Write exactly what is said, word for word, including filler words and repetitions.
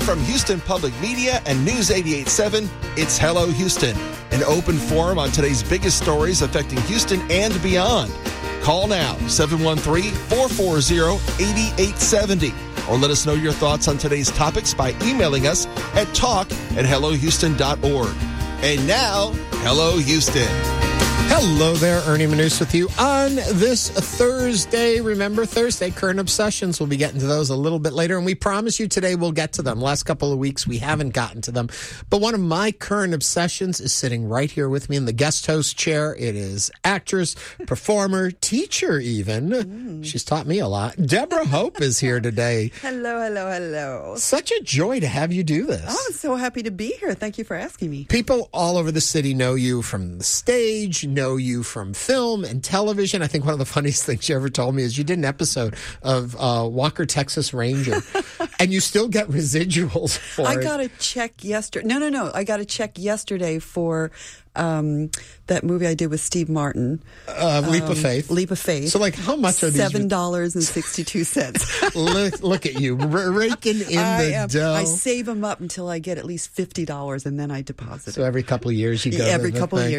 from Houston Public Media and News eighty-eight point seven, it's Hello Houston, an open forum on today's biggest stories affecting Houston and beyond. Call now, seven one three, four four zero, eight eight seven zero, or let us know your thoughts on today's topics by emailing us at talk at hello houston dot org. And now, Hello Houston. Hello there, Ernie Manous with you on this Thursday. Remember, Thursday, current obsessions. We'll be getting to those a little bit later, and we promise you today we'll get to them. Last couple of weeks, we haven't gotten to them. But one of my current obsessions is sitting right here with me in the guest host chair. It is actress, performer, teacher even. Mm. She's taught me a lot. Deborah Hope is here today. Hello, hello, hello. Such a joy to have you do this. Oh, I'm so happy to be here. Thank you for asking me. People all over the city know you from the stage, know you from film and television. I think one of the funniest things you ever told me is you did an episode of uh, Walker, Texas Ranger, and you still get residuals for I it. I got a check yesterday. No, no, no. I got a check yesterday for um, that movie I did with Steve Martin. Uh, Leap um, of Faith. Leap of Faith. So, like, how much are these? seven dollars and sixty-two cents. look, look at you, r- raking in I the am, dough. I save them up until I get at least fifty dollars, and then I deposit So it. every couple of years you go Every to the couple of thing. years.